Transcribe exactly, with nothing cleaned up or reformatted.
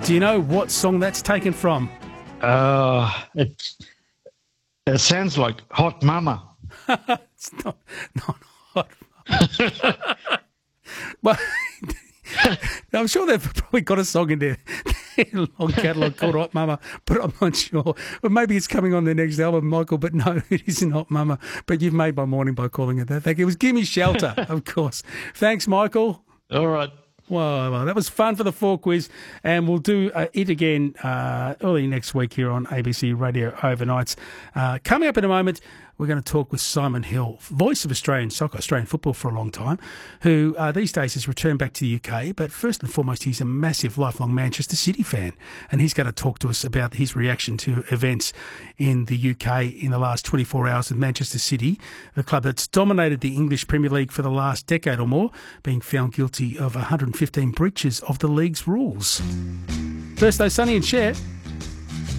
Do you know what song that's taken from? Uh, it, it sounds like Hot Mama. It's not, not Hot. But I'm sure they've probably got a song in their, their long catalogue called Hot Mama, but I'm not sure. But maybe it's coming on their next album, Michael. But no, it isn't Hot Mama. But you've made my morning by calling it that. Thank you. It was Gimme Shelter, of course. Thanks, Michael. All right. Well, well, that was fun for the four quiz, and we'll do uh, it again uh, early next week here on A B C Radio Overnights. Uh, coming up in a moment, we're going to talk with Simon Hill, voice of Australian soccer, Australian football for a long time, who uh, these days has returned back to the U K. But first and foremost, he's a massive, lifelong Manchester City fan, and he's going to talk to us about his reaction to events in the U K in the last twenty-four hours with Manchester City, the club that's dominated the English Premier League for the last decade or more, being found guilty of one hundred fifteen breaches of the league's rules. First, though, Sonny and Cher.